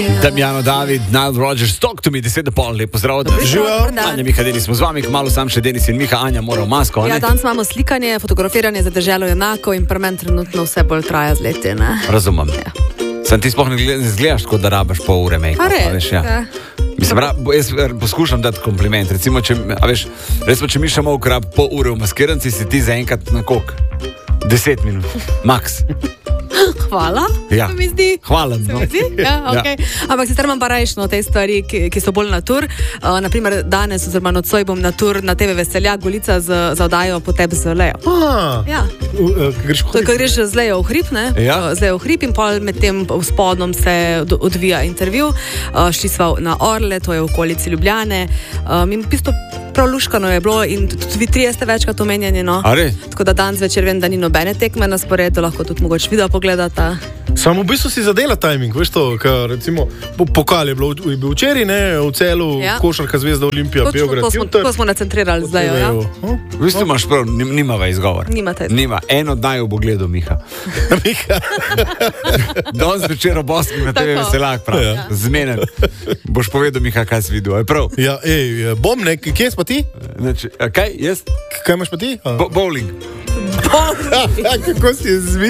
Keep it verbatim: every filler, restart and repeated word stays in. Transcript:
Damjano David, Nile Rodgers, Talk to me, deset do pol, lepo zdrav. Živijo. Anja, Miha, Denis smo z vami, kmalu sam še Denis in Miha, Anja mora v masko. Ja, danes imamo slikanje, fotografiranje za deželo enako in pri meni trenutno vse bolj traja z leti. Ne? Razumem. Ja. Sem ti sploh ne izgledaš, kot da rabaš pol ure make-up. A res? Veš, ja. Ja. Mislim, ra, jaz poskušam dati kompliment. Recimo, če, a veš, recimo, če Miša ima ukrab pol ure v maskiranci, si ti zaenkrat na koliko? Deset minut, max. Hvala, Ja. se mi zdi. Hvala. Se No. mi zdi? Ja, okay. Ampak sicer imam pa rajšno te stvari, ki, ki so bolj natur. Uh, naprimer, danes oziroma nocoj bom natur na T V Veseljak, Golica z, za oddajo Potep z Lejo. Ah, Ja. uh, greš To je, ko greš z Lejo v hrib, ne? Ja. Z Lejo v hrib in pol med tem spodnom se od- odvija intervju. Uh, šli sva na Orle, to je v okolici Ljubljane. Um, in v bistvu prav luškano je bilo in tudi vi trije ste večkrat omenjeni, no. A res? Tako da danes večer vem, da ni nobene tekme na sporedu, lahko tudi mogoče video pogledata. Samo v bistvu si zadela timing, veš to, ker recimo po, pokal je bilo je bil včeraj, ne, v celu, Ja. košarka Zvezda Olimpija, Točno Beograd, to smo, jutri. to smo nacentrirali zdaj, ja. Hm? V bistvu imaš prav, nim- nimava izgovor. Nimate. Nima, eno daj v pogledu, Miha. Miha. Danes večer ob osmih na T V Tako. Veseljak, prav. Ja. Zmenen. Boš povedal, Miha, kaj si videl, je prav? Ja, ej, bom, ne, kje si pa ti? Znači, a kaj, jaz? Kaj imaš pa ti? A? Bo- bowling. Kako si izmislil?